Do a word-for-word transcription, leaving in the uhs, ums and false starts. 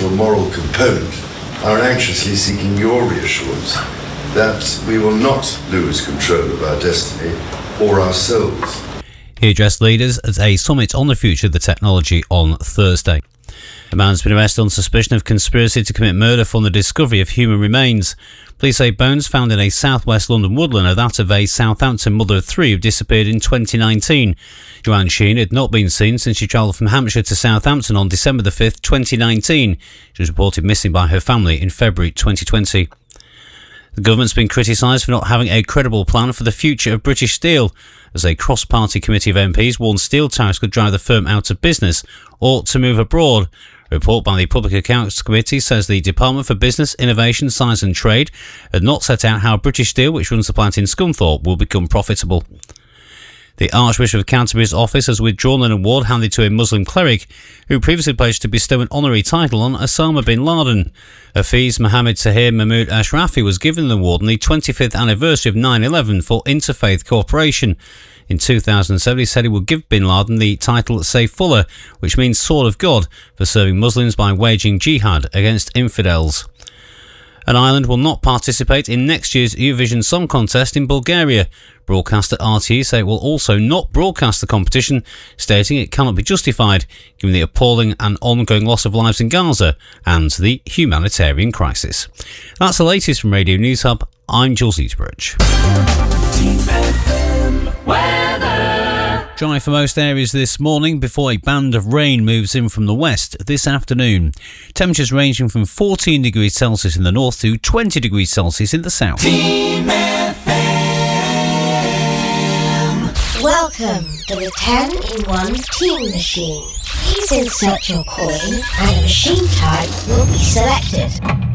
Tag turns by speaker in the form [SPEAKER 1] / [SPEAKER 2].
[SPEAKER 1] or moral component are anxiously seeking your reassurance that we will not lose control of our destiny or our souls.
[SPEAKER 2] He addressed leaders at a summit on the future of the technology on Thursday. A man's been arrested on suspicion of conspiracy to commit murder from the discovery of human remains. Police say bones found in a southwest London woodland are that of a Southampton mother of three who disappeared in twenty nineteen. Joanne Sheen had not been seen since she travelled from Hampshire to Southampton on December the fifth, twenty nineteen. She was reported missing by her family in February twenty twenty. The government's been criticised for not having a credible plan for the future of British Steel, as a cross-party committee of M Ps warned steel tariffs could drive the firm out of business or to move abroad. A report by the Public Accounts Committee says the Department for Business, Innovation, Science and Trade had not set out how British Steel, which runs the plant in Scunthorpe, will become profitable. The Archbishop of Canterbury's office has withdrawn an award handed to a Muslim cleric who previously pledged to bestow an honorary title on Osama bin Laden. Hafiz Mohammed Tahir Mahmood Ashrafi was given the award on the twenty-fifth anniversary of nine eleven for interfaith cooperation. In two thousand seven, he said he would give bin Laden the title Sayfullah, which means Sword of God, for serving Muslims by waging jihad against infidels. And Ireland will not participate in next year's Eurovision Song Contest in Bulgaria. Broadcaster R T E say it will also not broadcast the competition, stating it cannot be justified given the appalling and ongoing loss of lives in Gaza and the humanitarian crisis. That's the latest from Radio News Hub. I'm Jules Eastbridge. Dry for most areas this morning before a band of rain moves in from the west this afternoon. Temperatures ranging from fourteen degrees Celsius in the north to twenty degrees Celsius in the south.
[SPEAKER 3] Team F M.
[SPEAKER 4] Welcome to the ten in one Team Machine. Please insert your coin and a machine type will be selected.